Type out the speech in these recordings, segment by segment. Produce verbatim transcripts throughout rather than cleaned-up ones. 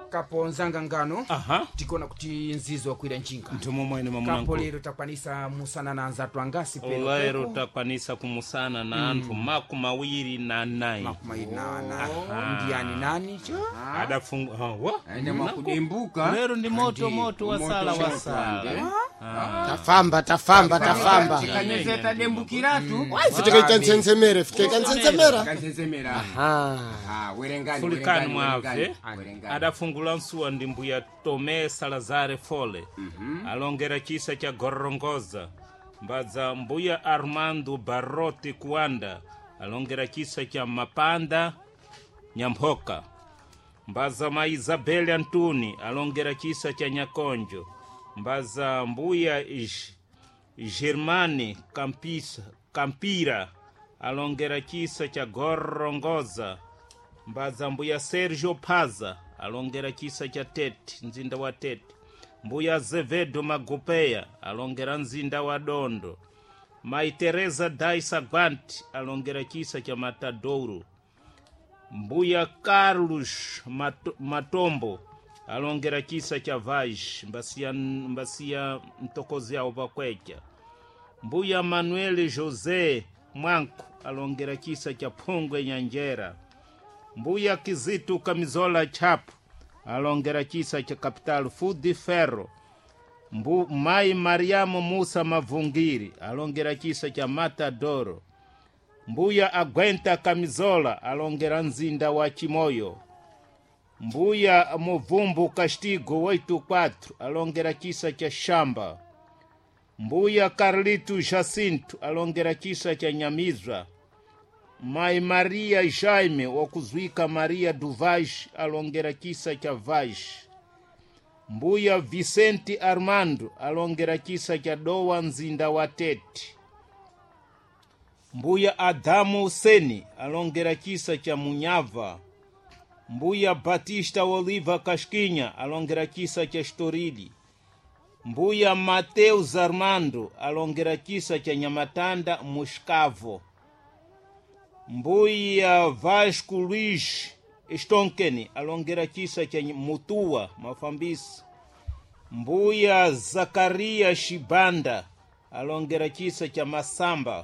kaponzanga ngano aha tikona kuti nzizo kwira njinga ntumo mwene mamunanko kapo lero takwanisa musana na anzatu angasi peno lero takwanisa kumusana na anthu mm. maku mawiri na nai maku mawiri na nai ndiyani nani cho adafungu hawa ene makudembuka lero ndi moto moto wasala wasala tafamba tafamba tafamba kanezeta dembukiratu fiteka nsensemere fiteka nsensemera kansensemera aha ah werengani fulikani mwave adafungula nsuwa ndi mbuya Tome Salazare Fole mm -hmm. alongera chisa cha Gorongoza mbaza mbuya Armando Barrote Kuanda alongera chisa cha Mapanda Nyamhoka mbaza ma Isabelle Antuni alongera chisa cha Nyakonjo mbaza mbuya Germani Campisa Campira alongera chisa cha Gorongoza mbaza mbuya Sergio Paza alongera chisa cha Tete nzinda wa Tete mbuya Azevedo Magopeya alongera nzinda wa Dondo Mai Teresa Daisa Gwanti alongera chisa cha Matadouro mbuya Carlos Mat Matombo alongera chisa cha Vaj mbasia mbasia mtokozi yao bakwecha mbuya Manuel Jose Mwanku alongera chisa cha Pongwe Nyanjera mbuya Kizitu Kamizola Chapu alongera chisa cha Capital Food Ferro mbu Mai Mariamo Musa Mavungiri alongera chisa cha Matadoro mbuya Agwenta Kamizola alongera nzinda wa Chimoyo mbuya Muvumbu Castigo oito quatro alongera chisa cha Shamba mbuya Carlito Jacinto alongera chisa cha Nyamizwa Mai Maria Jaime wakuzwika Maria Duvaj alongera chisa cha Vaj mbuya Vicente Armando alongera chisa cha Doa nzinda wa Tete mbuya Adamu Seni alongera chisa cha Munyava mbuya Batista Oliva Casquinha alongera chisa cha Storili mbuya Mateus Armando alongera chisa cha Nyamatanda Muscavo mbuya Vasco Luiz Stonkeni alongera chisa cha Mutua Mafambisi mbuya Zakaria Shibanda alongera chisa cha Masamba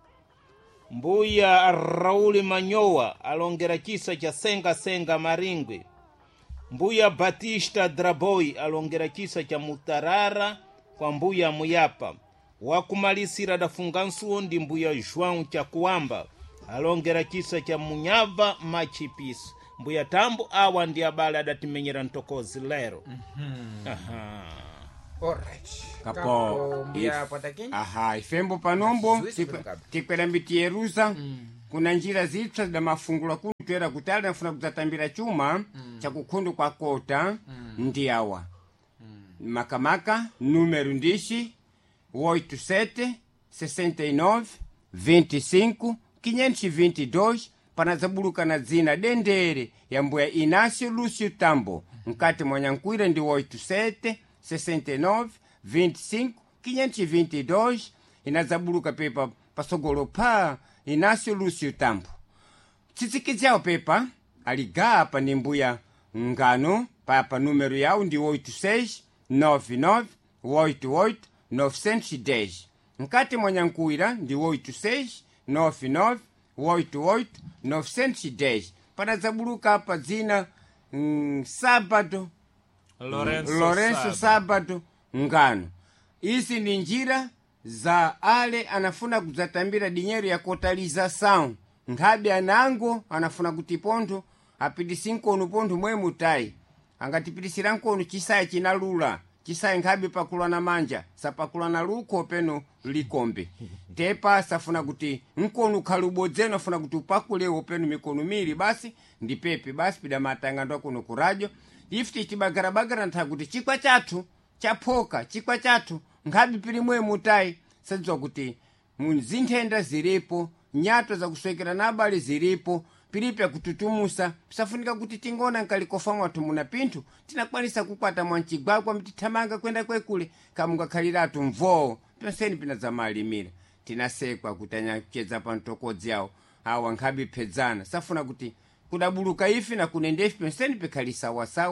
mbuya Rauli Manyoa alongera chisa cha Senga Senga Maringwe mbuya Batista Draboi alongera chisa cha Mutarara kwa mbuya Muyapa wakumalisira dafungansuo ndi mbuya João cha Kuamba alongera chisa cha Munyava Machipisi mbuya Tambu awa ndi abale adatimenyera ntokozi lero mhm aha alright kapo mbuya Pataki aha ifembo panombo tikwera mbiti Yerusa mm. kuna njira zipsa da mafungula kutwera kutali nafuna kuzatambira chuma mm. cha kukhundu kwa kota mm. ndi awa mm. makamaka número ndishi oito sete sessenta e nove vinte e cinco quinhentos e vinte e dois panazabuluka na dzina dendere ya mbuya Inácio Lúcio Tambo mkati mwanyankwira ndi oito sete sessenta e nove vinte e cinco quinhentos e vinte e dois inazabuluka pepa pasogolo pa Inácio Lúcio Tambo tsitsikizyawo pepa aligaa pa ndi mbuya ngano papa número yawo ndi oito seis nove nove oito oito nove um zero mkati mwanyankwira ndi oito seis nove nove oito oito nove um zero panazabuluka pa dzina mm, Sábado Lorenzo, Lorenzo Sábado ngano isi ni njira za ale anafuna kuzatambira dinheiro ya kotalização nkhabe anango anafuna kuti pontho apitisi nkono pontho mwe mutai angatipitisira nkono chisayi chinalula chisayi nkhabe pakula na manja sapakula na luko peno likombe tepa safuna kuti nkono khalubodzeno afuna kuti upakulewo peno mikono miri basi ndi pepe basi pida matangando kuno ku radio ifti chibagarabagara ntha kuti chikwa chathu chaphoka chikwa chathu nkhabe pili mwe mutai sadziwa kuti muzinthenda zilipo nyato za kuswekera na abale zilipo pilipya kututumusa pisafunika kuti tingona nkalikofa mwathu muna pinthu tinakwanisa kukwata mwanchigwagwa mtithamanga kwenda kwekule kamunga khaliratu mvoo penseni pina za malimira tinasekwa kutanya kuchedza pa ntokodzi yawo awa nkhabe phedzana safuna kuti kudabuluka ifi na kunendefi penseni pekhali sawasawa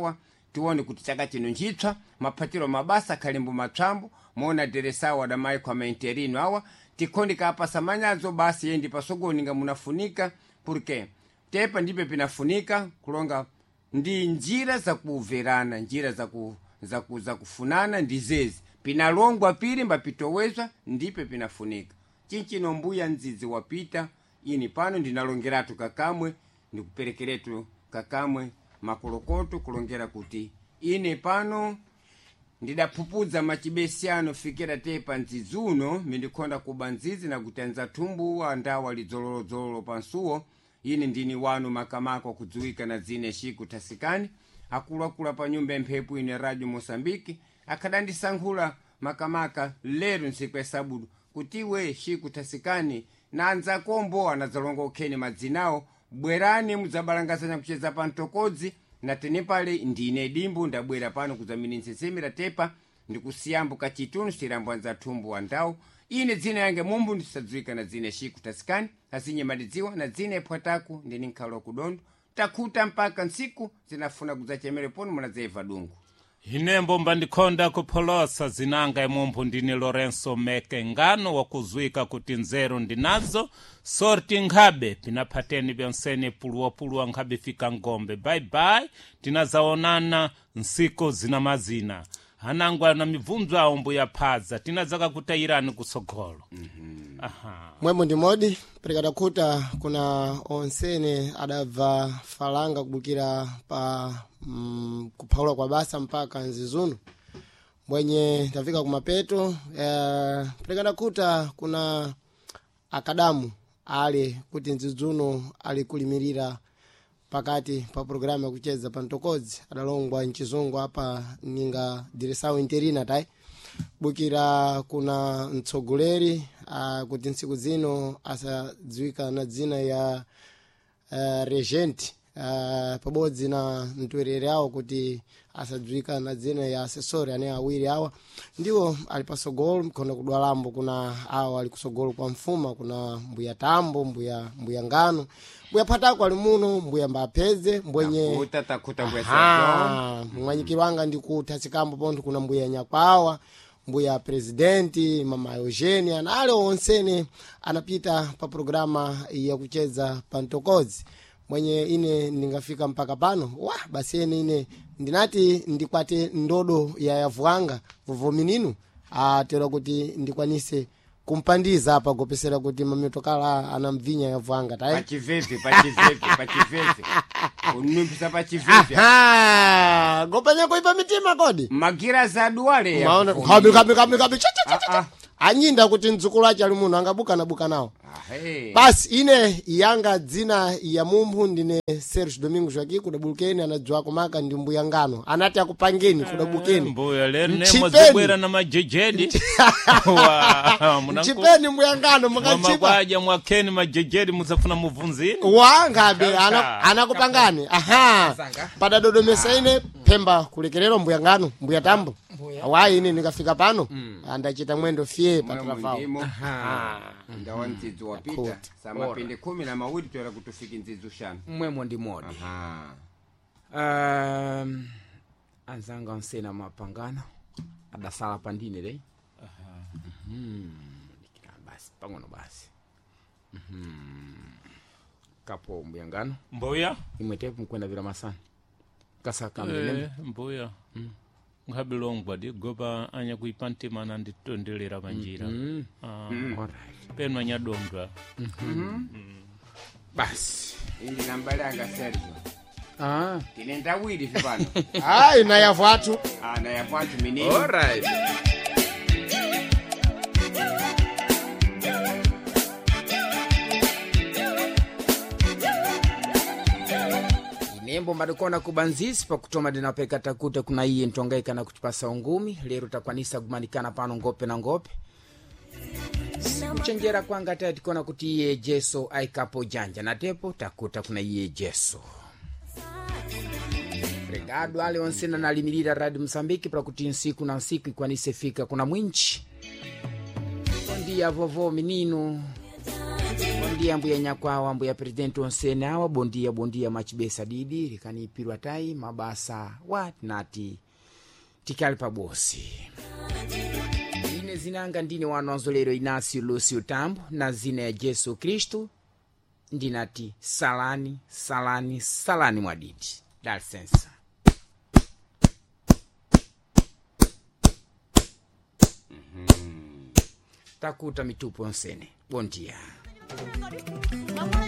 tione kuti chaka chino nchitsva maphatiro mabasa khalimbo matsvambo mona deresawo adamai kwa mainterino awa tikhondi kapa samanyazo basi yendi pasogoninga munafunika porque tepa ndipe pinafunika kulonga ndi njira za kuverana njira za ku za ku za kufunana ndizezi pinalongwa pili mbapitowezwa ndipe pinafunika chinchino mbuya nzizi wapita ini pano ndinalongeratu kakamwe ndikuperekeretu kakamwe makolokoto kulongera kuti ine pano ndidapupudza machibesiano fikira tepa nzizuno mindikonda kuba nzizi na kutanza tumbu andawa lidzololo pansuwo ine ndini wanu makamako kudziwika na zine shiku tasikani akuluakula pa nyumba mphepu ine radio Mosambiki akadandisankhula makamaka lero nsiku ya sabudu kuti we shiku tasikani na anzakombo anadzalonga ukheni madzinawo bwerani mudzabalangazanya kucheza pa ntokodzi na tenepale ndine dimbu ndabwera pano kuzamini nsesemera tepa ndikusiyambo kachitunu sirambo anza tumbu andawo ine dzina yange mumbu ndisadziwika na dzine shiku tasikani azinye madidziwa na dzine pwataku ndini nkhalo kudondo takuta mpaka nsiku zinafuna kudzachemere pono munadzeva dungu hinembo mbandikonda kupholosa zinanga emumpu ndini Lorenzo Meke ngano wakuzwika kuti nzeru ndinazo sorti nkhabe pinaphateni byonsene puluwa-puluwa nkhabe fika ngombe bye bye tinazaonana nsiku zina mazina hanangwa na mivunzo awo mbuya phaza tinadzaka kutayirani kusogolo mm-hmm. aha mwemo ndi modi pereka kuta kuna onsene adabva falanga kubukira pa mm, kuphaula kwa basa mpaka nzizuno mwenye tafika kumapeto eh, pereka kuta kuna akadamu ale kuti nzizuno ali kulimirira pakati pa programu ya kucheza pa ntokodzi adalongwa nchizungu hapa ninga diresawo interina tai bukira kuna mtsogoleri uh, kuti nsiku zino asadziwika na dzina ya uh, regent uh, pabodzi na mtwerere awo kuti asadziwika na dzina ya asesori ane awiri awa ndiwo ali pasogolo mkono kudwalambo kuna awo ali kusogolo kwa mfuma kuna mbuya tambo mbuya mbuya ngano mbuya phatako ali muno mbuya mbapeze mbwenye takuta takuta mbuya sajo mwanyikiro wanga ndikuta chikambo ponto kuna mbuya nyakwawa mbuya presidenti mama Eugenia na ale onsene anapita pa programa ya kucheza pa ntokodzi mwenye ine ningafika mpaka pano wa basi ine ndinati ndikwate ndodo ya yavuanga vovomininu atera kuti ndikwanise kumpandiza hapa gopesera kuti mamitokala anamvinya yavuanga tai pachiveve pachiveve pachiveve unumpisa pachiveve ha gopenya kuipa mitima kodi magira za duale ya maona kabi kabi kabi kabi anyinda kuti nzukulu acha ali muno angabuka na buka nawo hey. Basi ine yanga dzina ya mumbu ndine Serge Domingo Joaquim kudabulukeni anadzwa kumaka ndi mbuya ngano anati akupangeni kudabukeni mbuya lene mozibwera na majejedi wa mchipeni mbuya ngano mukachipa mwakwaja mwakeni majejedi muzafuna muvunzini wangabe anakupangani aha pada dodomesa ine pemba kulekerero mbuya ngano mbuya tambo wayi ine nikafika pano andachita mwendo fie patrafao ndawa nzizu wapita sama pende kumi na mawili tuwela kutufiki nzizu shana mwemo ndi modi aha um, anzanga onsena mapangano adasala pandine dei aha mhm basi pangono basi mhm kapo mbuyangano mbuya imwetepu mkwenda vira masana kasaka eh, mbelembe mbuya mm. ngabilongwa di goba anya kuipantima na nditondelera panjira mm ah -hmm. Alright penwa nyadondwa mm -hmm. mm. Basi indi nambale anga Sergio ah tine ndawiri vipano ai na yavu atu ah na yavu atu minini alright nembo madukona kubanzisi pa kutoma dinapeka takuta kuna iye ntongaika na kuchipasa ungumi lero takwanisa kumanikana pano ngope na ngope kuchenjera kwanga tati kona kuti iye jeso aikapo janja na tepo takuta kuna iye jeso regado ale onsena nalimirira Radio Msambiki pra kuti nsiku na nsiku ikwanise fika kuna mwinchi ndia vovo menino bondia mbuya nyakwawa mbuya presidenti onsene awa bondia bondia machibesa didi likanipirwa tai mabasa wa nati tikali pabosi ine zinanga ndine wanonzo lero Inasio Lucio Tambo na zina ya Yesu Kristu ndinati salani salani salani mwadidi dalsensa takuta mitupu onsene bondia.